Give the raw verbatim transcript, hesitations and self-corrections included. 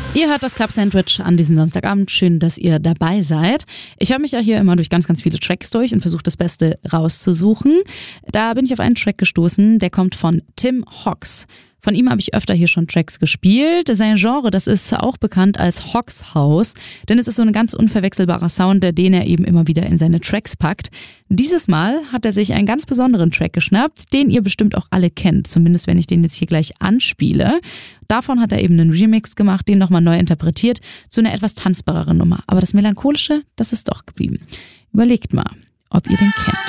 Ihr hört das Club Sandwich an diesem Samstagabend. Schön, dass ihr dabei seid. Ich höre mich ja hier immer durch ganz, ganz viele Tracks durch und versuche das Beste rauszusuchen. Da bin ich auf einen Track gestoßen, der kommt von Tim Hawks. Von ihm habe ich öfter hier schon Tracks gespielt. Sein Genre, das ist auch bekannt als Hawks House, denn es ist so ein ganz unverwechselbarer Sound, den er eben immer wieder in seine Tracks packt. Dieses Mal hat er sich einen ganz besonderen Track geschnappt, den ihr bestimmt auch alle kennt, zumindest wenn ich den jetzt hier gleich anspiele. Davon hat er eben einen Remix gemacht, den nochmal neu interpretiert zu einer etwas tanzbareren Nummer. Aber das Melancholische, das ist doch geblieben. Überlegt mal, ob ihr den kennt.